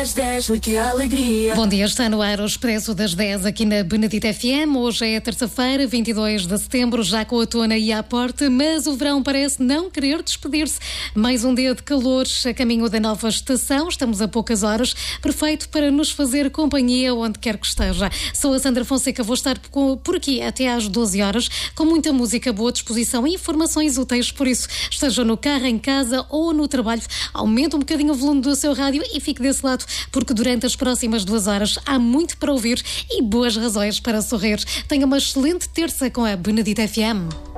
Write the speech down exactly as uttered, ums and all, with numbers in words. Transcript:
Às dez, que alegria. Bom dia, está no ar o Expresso das dez aqui na Benedita F M. Hoje é terça-feira, vinte e dois de setembro, já com a outono aí à porta, mas o verão parece não querer despedir-se. Mais um dia de calor a caminho da nova estação. Estamos a poucas horas, perfeito para nos fazer companhia onde quer que esteja. Sou a Sandra Fonseca, vou estar por aqui até às doze horas, com muita música, boa disposição e informações úteis. Por isso, esteja no carro, em casa ou no trabalho, aumente um bocadinho o volume do seu rádio e fique desse lado, porque durante as próximas duas horas há muito para ouvir e boas razões para sorrir. Tenha uma excelente terça com a Benedita F M.